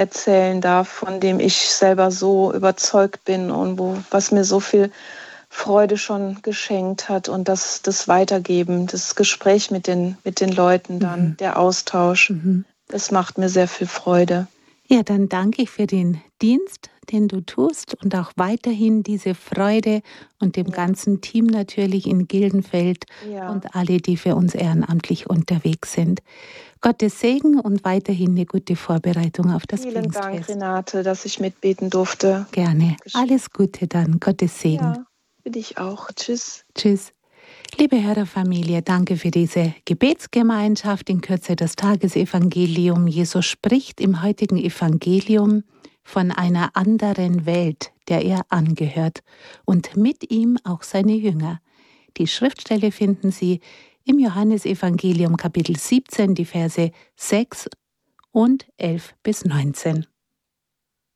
erzählen darf, von dem ich selber so überzeugt bin und was mir so viel Freude schon geschenkt hat. Und das Weitergeben, das Gespräch mit den Leuten dann, der Austausch, das macht mir sehr viel Freude. Ja, dann danke ich für den Dienst, den du tust und auch weiterhin diese Freude und dem ganzen Team natürlich in Gildenfeld und alle, die für uns ehrenamtlich unterwegs sind. Gottes Segen und weiterhin eine gute Vorbereitung auf das Pfingstfest. Vielen Dank, Renate, dass ich mitbeten durfte. Gerne. Alles Gute dann. Gottes Segen. Ja, für dich auch. Tschüss. Tschüss. Liebe Hörerfamilie, danke für diese Gebetsgemeinschaft in Kürze das Tagesevangelium. Jesus spricht im heutigen Evangelium von einer anderen Welt, der er angehört, und mit ihm auch seine Jünger. Die Schriftstelle finden Sie im Johannesevangelium Kapitel 17, die Verse 6 und 11 bis 19.